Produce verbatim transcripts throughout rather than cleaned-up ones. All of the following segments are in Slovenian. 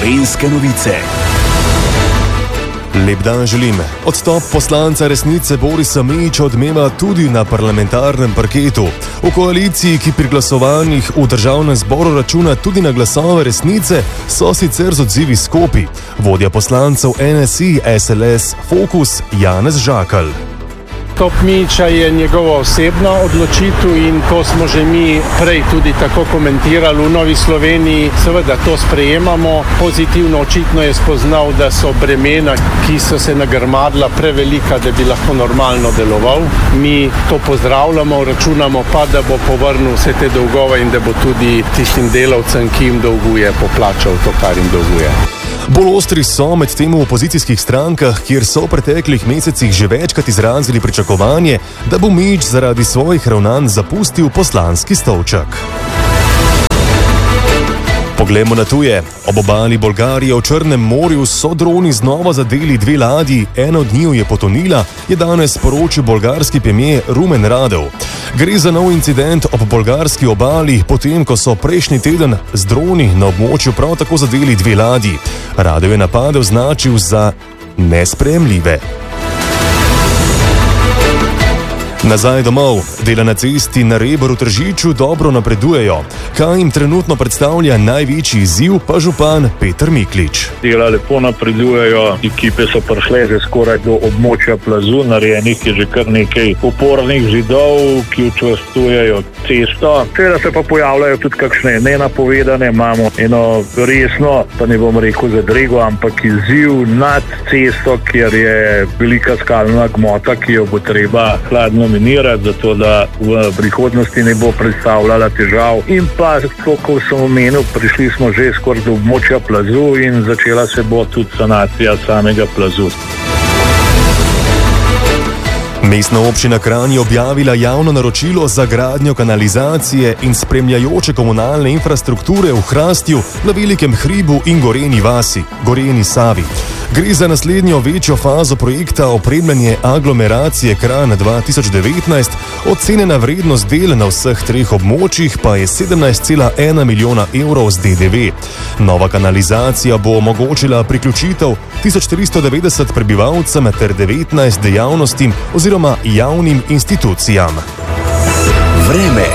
Gorenjske novice. Lep dan želim. Odstop poslanca Resnice Borisa Mijića odmeva tudi na parlamentarnem parketu. V koaliciji, ki pri glasovanjih v državnem zboru računa tudi na glasove Resnice, so sicer z odzivi skopi. Vodja poslancev N S I S L S Fokus Janez Žakelj. Odstop Mijića je njegova osebna odločitev in to smo že mi prej tudi tako komentirali v Novi Sloveniji. Seveda to sprejemamo. Pozitivno očitno je spoznal, da so bremena, ki so se nagrmadila, prevelika, da bi lahko normalno deloval. Mi to pozdravljamo, računamo pa, da bo povrnil vse te dolgove in da bo tudi tistim delavcem, ki jim dolguje, poplačal to, kar jim dolguje. Bolj ostri so med tem v opozicijskih strankah, kjer so v preteklih mesecih že večkrat izrazili pričakovanje, da bo Mijić zaradi svojih ravnanj zapustil poslanski stolček. Poglejmo na tuje. Ob obali Bolgarije v Črnem morju so droni znova zadeli dve ladji, ena od njiju je potonila, je danes sporočil bolgarski premijer Rumen Radev. Gre za nov incident ob bolgarski obali, potem ko so prejšnji teden z droni na območju prav tako zadeli dve ladji. Radev je napad označil za nesprejemljive. Nazaj domov. Dela na cesti na Rebru v Tržiču dobro napredujejo. Kaj jim trenutno predstavlja največji izziv, pa župan Peter Miklič. Dela lepo napredujejo, ekipe so prišle že skoraj do območja plazu, narejenih je že kar nekaj opornih zidov, ki učvrstujejo cesto. Seveda se pa pojavljajo tudi kakšne nenapovedane, imamo eno resno, pa ne bom rekel zadrego, ampak izziv nad cesto, kjer je velika skalna gmota, ki jo bo treba hladno minirati, zato da v prihodnosti ne bo predstavljala težav. In pa, kot sem omenil, prišli smo že skoraj do območja plazu in začela se bo tudi sanacija samega plazu. Mestna občina Kranj je objavila javno naročilo za gradnjo kanalizacije in spremljajoče komunalne infrastrukture v Hrastju, na Velikem hribu in Gorenji vasi, Gorenji Savi. Gre za naslednjo večjo fazo projekta opremljanje aglomeracije Kranj dva tisoč devetnajst, ocenjena vrednost del na vseh treh območjih pa je sedemnajst cela ena milijona evrov z D D V. Nova kanalizacija bo omogočila priključitev tisoč tristo devetdeset prebivalcem ter devetnajst dejavnostim oziroma javnim institucijam. Vreme.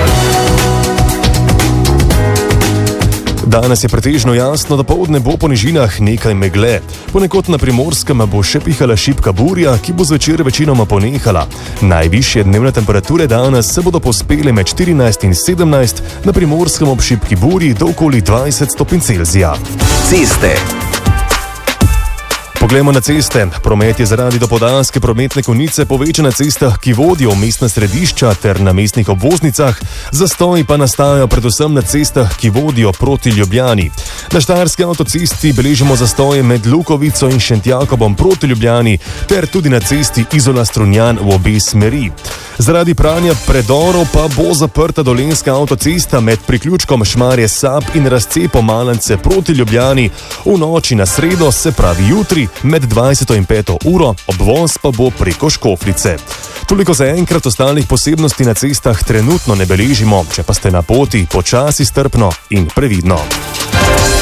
Danes je pretežno jasno, da poldne bo po nižinah nekaj megle. Ponekod na Primorskem bo še pihala šibka burja, ki bo zvečer večinoma ponehala. Najvišje dnevne temperature danes se bodo povzpele med štirinajst in sedemnajst, na Primorskem ob šibki burji do okoli dvajset stopinj Celzija. Ceste. Poglejmo na ceste. Promet je zaradi dopoldanske prometne konice povečan na cestah, ki vodijo v mestna središča ter na mestnih obvoznicah, zastoji pa nastajajo predvsem na cestah, ki vodijo proti Ljubljani. Na Štajerski avtocesti beležimo zastoje med Lukovico in Šentjakobom proti Ljubljani ter tudi na cesti Izola-Strunjan v obe smeri. Zaradi pranja predorov pa bo zaprta Dolenjska avtocesta med priključkom Šmarje-Sab in razcepom Malance proti Ljubljani v noči na sredo, se pravi jutri, med dvajseto in peto uro, obvoz pa bo preko Škofljice. Toliko za enkrat, ostalih posebnosti na cestah trenutno ne beležimo, če pa ste na poti, počasi, strpno in previdno.